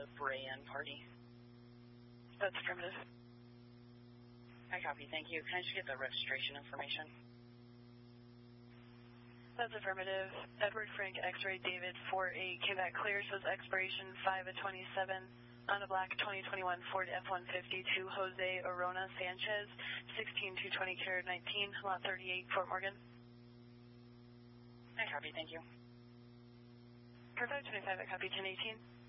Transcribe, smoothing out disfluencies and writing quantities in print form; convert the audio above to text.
the Bray-In party. That's affirmative. I copy, thank you. Can I just get the registration information? That's affirmative. Edward Frank X-Ray David 48 came back clear, shows expiration 5/27 on a black 2021 Ford F-150 to Jose Arona Sanchez, 16220 Carrot 19, lot 38, Fort Morgan. I copy, thank you. Perfect, 25, I copy 1018.